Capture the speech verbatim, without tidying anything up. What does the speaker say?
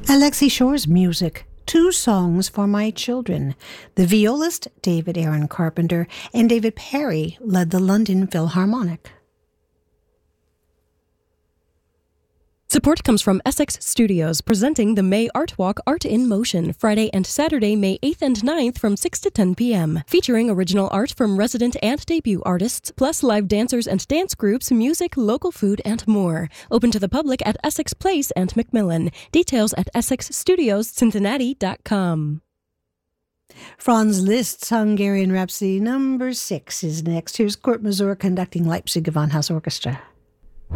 Alexi Shore's music, Two Songs for My Children. The violist, David Aaron Carpenter, and David Perry led the London Philharmonic. Support comes from Essex Studios, presenting the May Art Walk Art in Motion, Friday and Saturday, May eighth and ninth from six to ten p.m., featuring original art from resident and debut artists, plus live dancers and dance groups, music, local food, and more. Open to the public at Essex Place and Macmillan. Details at essex studios cincinnati dot com. Franz Liszt's Hungarian Rhapsody number six is next. Here's Kurt Masur conducting Leipzig Gewandhaus Orchestra.